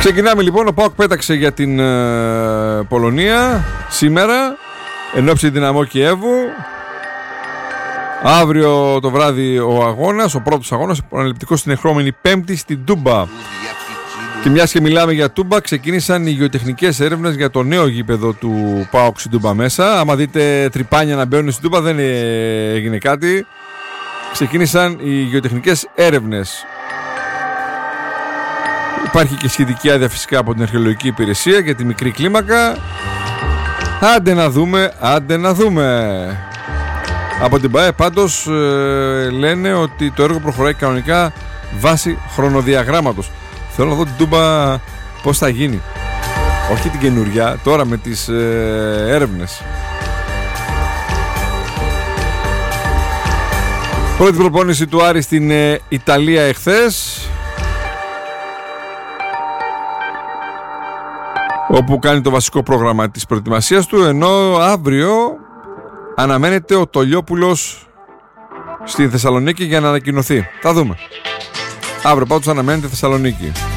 Ξεκινάμε λοιπόν. Ο ΠΑΟΚ πέταξε για την Πολωνία σήμερα εν ώψη Δυναμό Κιέβου. Αύριο το βράδυ ο αγώνας, ο πρώτος αγώνας, αναλυτικός την ερχόμενη Πέμπτη στην Τούμπα. Και μιας και μιλάμε για Τούμπα, ξεκίνησαν οι γεωτεχνικές έρευνες για το νέο γήπεδο του ΠΑΟΚ στην Τούμπα μέσα. Άμα δείτε τρυπάνια να μπαίνουν στην Τούμπα, δεν έγινε κάτι. Ξεκίνησαν οι γεωτεχνικές έρευνες. Υπάρχει και σχετική άδεια φυσικά από την Αρχαιολογική Υπηρεσία για τη μικρή κλίμακα. Άντε να δούμε, άντε να δούμε. Από την ΠΑΕ πάντως λένε ότι το έργο προχωράει κανονικά βάσει χρονοδιαγράμματος. Θέλω να δω την Τούμπα πώς θα γίνει. Όχι την καινούρια, τώρα με τις έρευνες. Πρώτη προπόνηση του Άρη στην Ιταλία εχθές, όπου κάνει το βασικό πρόγραμμα της προετοιμασίας του, ενώ αύριο αναμένεται ο Τολιόπουλος στη Θεσσαλονίκη για να ανακοινωθεί. Θα δούμε. Αύριο πάντως αναμένεται Θεσσαλονίκη.